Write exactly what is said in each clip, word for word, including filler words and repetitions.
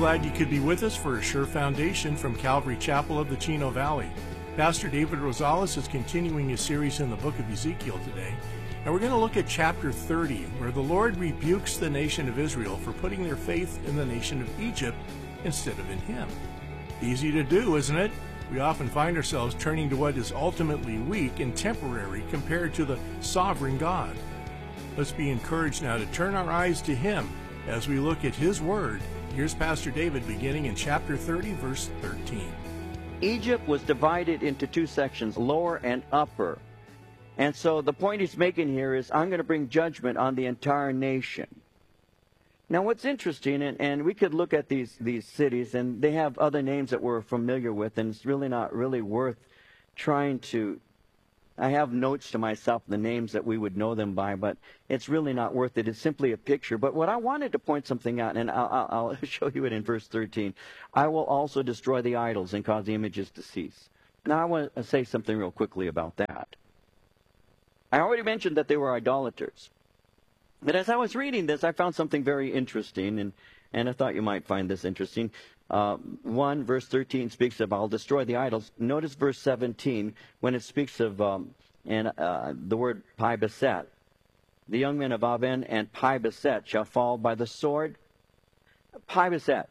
glad you could be with us for a Sure Foundation from Calvary Chapel of the Chino Valley. Pastor David Rosales is continuing his series in the book of Ezekiel today, and we're going to look at chapter thirty, where the Lord rebukes the nation of Israel for putting their faith in the nation of Egypt instead of in Him. Easy to do, isn't it? We often find ourselves turning to what is ultimately weak and temporary compared to the sovereign God. Let's be encouraged now to turn our eyes to Him as we look at His Word. Here's Pastor David beginning in chapter thirty, verse thirteen. Egypt was divided into two sections, lower and upper. And so the point he's making here is, I'm going to bring judgment on the entire nation. Now what's interesting, and, and we could look at these, these cities, and they have other names that we're familiar with, and it's really not really worth trying to... I have notes to myself, the names that we would know them by, but it's really not worth it. It's simply a picture. But what I wanted to point something out, and I'll, I'll show you it in verse thirteen. I will also destroy the idols and cause the images to cease. Now I want to say something real quickly about that. I already mentioned that they were idolaters. But as I was reading this, I found something very interesting, and, and I thought you might find this interesting. Uh, one, verse thirteen speaks of, I'll destroy the idols. Notice verse seventeen, when it speaks of um, and, uh, the word Pi-Beset. The young men of Aven and Pi-Beset shall fall by the sword. Pi-Beset.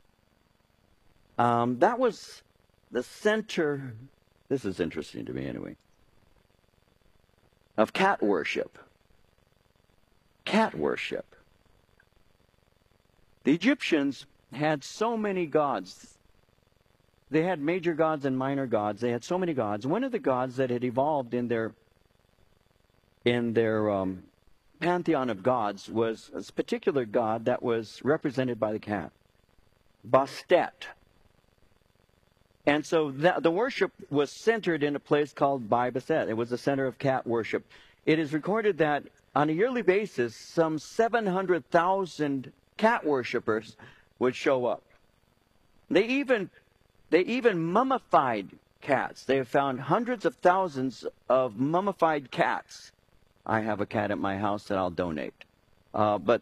Um, that was the center, this is interesting to me anyway, of cat worship. Cat worship. The Egyptians had so many gods. They had major gods and minor gods. They had so many gods. One of the gods that had evolved in their in their um, pantheon of gods was a particular god that was represented by the cat, Bastet. And so that, the worship was centered in a place called Pi-Beset. It was the center of cat worship. It is recorded that on a yearly basis, some seven hundred thousand cat worshippers would show up. They even, they even mummified cats. They have found hundreds of thousands of mummified cats. I have a cat at my house that I'll donate. Uh, but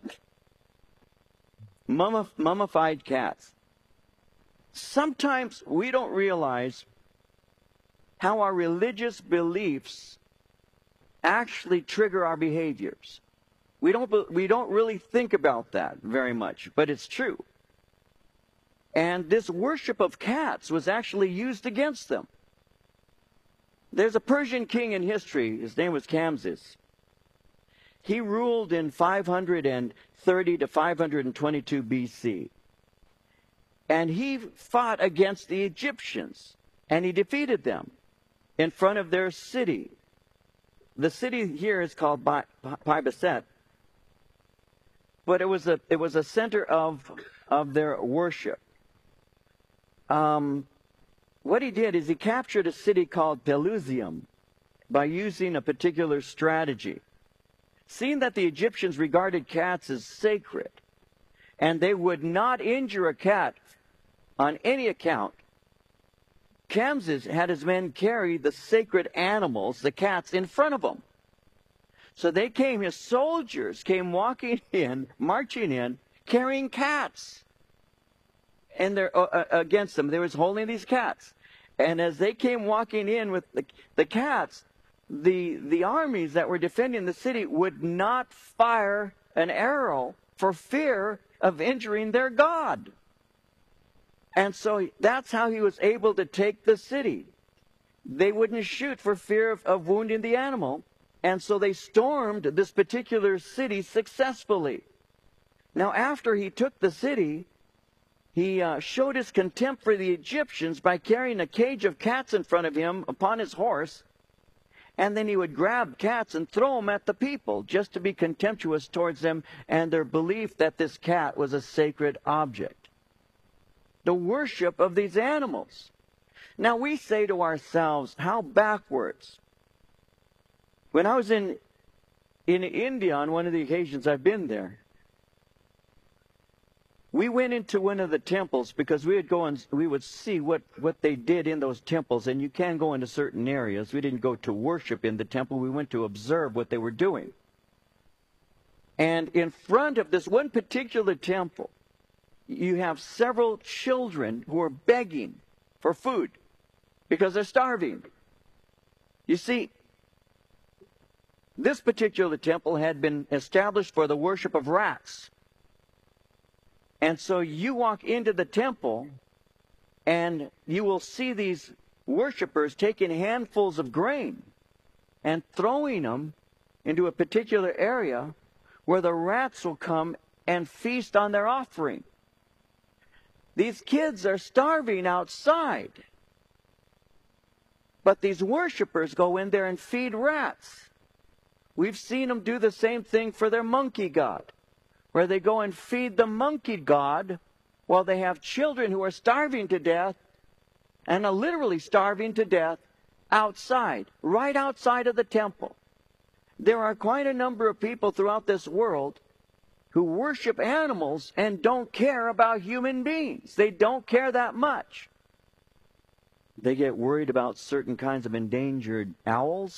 mummif mummified cats. Sometimes we don't realize how our religious beliefs actually trigger our behaviors. We don't, we don't really think about that very much, but it's true. And this worship of cats was actually used against them. There's a Persian king in history. His name was Camses. He ruled in five hundred thirty to five hundred twenty-two B C. And he fought against the Egyptians, and he defeated them in front of their city. The city here is called Pi-Beset, but it was a it was a center of of their worship. Um, what he did is he captured a city called Pelusium by using a particular strategy. Seeing that the Egyptians regarded cats as sacred, and they would not injure a cat on any account, Camses had his men carry the sacred animals, the cats, in front of them. So they came, his soldiers came walking in, marching in, carrying cats. And they're uh, against them. They was holding these cats. And as they came walking in with the, the cats, the, the armies that were defending the city would not fire an arrow for fear of injuring their god. And so that's how he was able to take the city. They wouldn't shoot for fear of, of wounding the animal. And so they stormed this particular city successfully. Now, after he took the city, he uh, showed his contempt for the Egyptians by carrying a cage of cats in front of him upon his horse. And then he would grab cats and throw them at the people just to be contemptuous towards them and their belief that this cat was a sacred object. The worship of these animals. Now we say to ourselves, how backwards. When I was in, in India on one of the occasions I've been there, we went into one of the temples because we would go and we would see what, what they did in those temples. And you can go into certain areas. We didn't go to worship in the temple. We went to observe what they were doing. And in front of this one particular temple, you have several children who are begging for food because they're starving. You see, this particular temple had been established for the worship of rats. And so you walk into the temple and you will see these worshipers taking handfuls of grain and throwing them into a particular area where the rats will come and feast on their offering. These kids are starving outside. But these worshipers go in there and feed rats. We've seen them do the same thing for their monkey god, where they go and feed the monkey god while they have children who are starving to death and are literally starving to death outside, right outside of the temple. There are quite a number of people throughout this world who worship animals and don't care about human beings. They don't care that much. They get worried about certain kinds of endangered owls.